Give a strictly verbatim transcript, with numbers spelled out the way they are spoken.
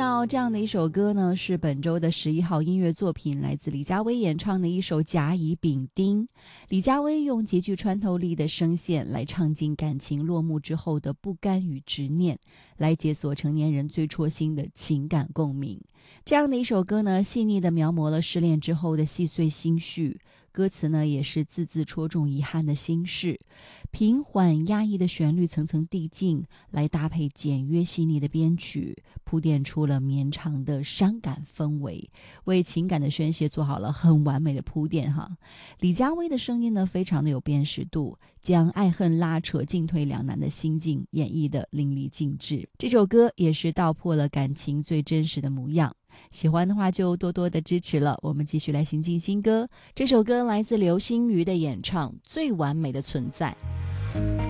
到这样的一首歌呢，是本周的十一号音乐作品，来自李佳薇演唱的一首《甲乙丙丁》。李佳薇用极具穿透力的声线来唱尽感情落幕之后的不甘与执念，来解锁成年人最戳心的情感共鸣。这样的一首歌呢，细腻地描摹了失恋之后的细碎心绪，歌词呢也是字字戳中遗憾的心事，平缓压抑的旋律层层递进，来搭配简约细腻的编曲，铺垫出了绵长的伤感氛围，为情感的宣泄做好了很完美的铺垫哈。李佳薇的声音呢，非常的有辨识度，将爱恨拉扯、进退两难的心境演绎得淋漓尽致。这首歌也是道破了感情最真实的模样。喜欢的话就多多的支持了。我们继续来行进新歌，这首歌来自刘星瑜的演唱《最完美的存在》。